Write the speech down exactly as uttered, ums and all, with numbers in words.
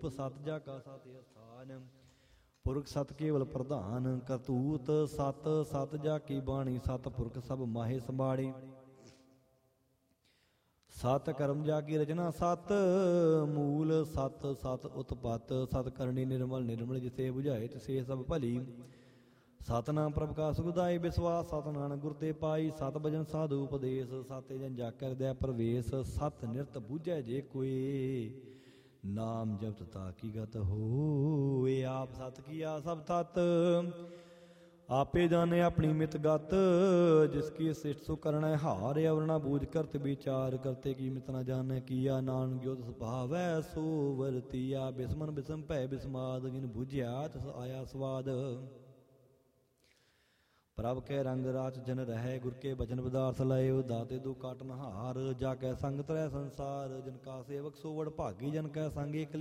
ਰੂਪ ਸਤ ਜਾ ਕਾ ਸਤ ਅਸਥਾਨ। ਪੁਰਖ ਸਤ ਕੇਵਲ ਪ੍ਰਧਾਨ ਕਰਤੂਤ ਸਤ ਸਤ ਜਾ ਕੀ ਬਾਣੀ ਸਤ ਪੁਰਖ ਸਭ ਮਾਹੇ ਸੰਭਾੜੇ। ਸਤ ਕਰਮ ਜਾ ਕੀ ਰਚਨਾ ਸਤ ਮੂਲ ਸਤ ਸਤ ਉਤਪਤ ਸਤ ਕਰਨੀ ਨਿਰਮਲ ਨਿਰਮਲ ਜਿਥੇ ਬੁਝਾਏ ਤਿਸੇ ਸਭ ਭਲੀ। ਸਤਨਾਮ ਪ੍ਰਭ ਕਾ ਸੁਖਦਾਈ ਵਿਸਵਾਸ ਸਤ ਨਾਨਕ ਗੁਰ ਤੇ ਪਾਈ। ਸਤ ਭਜਨ ਸਾਧੂ ਉਪਦੇਸ਼ ਸਤੇ ਜਨ ਜਾ ਕੇ ਹਿਰਦੈ ਪ੍ਰਵੇਸ਼। ਸਤ ਨਿਰਤ ਬੂਝੈ ਜੇ ਕੋਏ ਨਾਮ ਜਪਤ ਤਾ ਕੀ ਗਤ ਹੋਏ। ਆਪ ਸਤ ਕੀਆ ਸਭ ਤਤ ਆਪੇ ਜਾਣੇ ਆਪਣੀ ਮਿਤ ਗਤ। ਜਿਸ ਕੀ ਸਿਸ਼ਟ ਸੁ ਕਰਣੈ ਹਾਰ ਅਵਰਣਾ ਬੂਝ ਕਰਤ ਵਿਚਾਰ ਕਰਤੇ ਕੀ ਮਿਤ ਨ ਜਾਣੈ ਕੀਆ। ਨਾਨਕ ਜੋ ਤਿਸ ਭਾਵੈ ਸੋ ਵਰਤੀਆ। ਬਿਸਮਨ ਬਿਸਮ ਭੈ ਬਿਸਮਾਦ ਜਿਨ ਬੁਝਿਆ ਤਿਸ ਆਇਆ ਸਵਾਦ। ਪ੍ਰਭ ਕੈ ਰੰਗ ਰਾਚ ਜਨ ਰਹੈ ਗੁਰ ਕੇ ਬਚਨ ਪਦਾਰਥ ਲਇਓ। ਦਾਤੇ ਦੋ ਕਾਟਨ ਹਾਰ ਜਾ ਕੈ ਸੰਗ ਤਰੈ ਸੰਸਾਰ। ਜਨ ਕਾ ਸੇਵਕ ਸੋ ਵਡ ਭਾਗੀ ਜਨ ਕੈ ਸੰਗ ਏਕ